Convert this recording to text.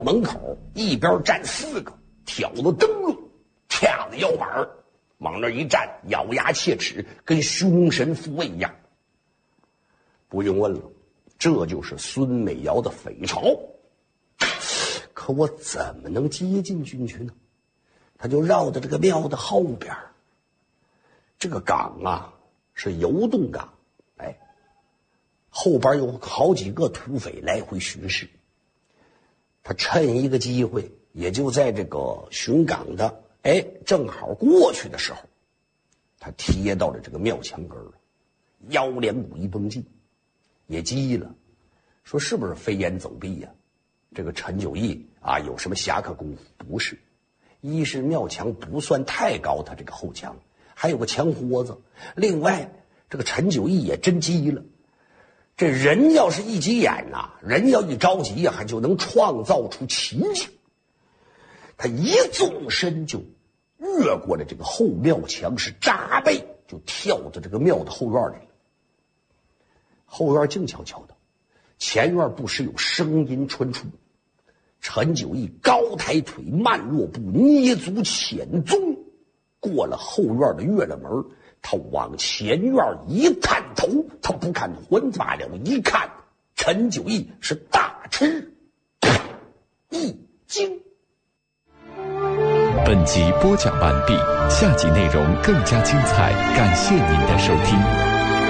门口一边站4个，挑着灯笼，掐着腰板往那一站，咬牙切齿，跟凶神附位一样。不用问了，这就是孙美瑶的匪巢。可我怎么能接近军去呢？他就绕着这个庙的后边，这个岗啊是游动岗，后边有好几个土匪来回巡视。他趁一个机会，也就在这个巡岗的正好过去的时候，他贴到了这个庙墙根儿，腰连鼓一绷劲，也急了，说是不是飞檐走壁呀？这个陈九义啊有什么侠客功夫？不是，一是庙墙不算太高，他这个后墙还有个墙豁子，另外这个陈九义也真急了。这人要是一急眼呐，人要一着急呀，还就能创造出奇迹。他一纵身就越过了这个后庙墙，是扎背就跳到这个庙的后院里了。后院静悄悄的，前院不时有声音传出。陈九义高抬腿，慢若步，捏足潜踪，过了后院的月亮门，他往前院一探头，他不看还罢了，一看陈九义是大吃一惊。 本集播讲完毕，下集内容更加精彩，感谢您的收听。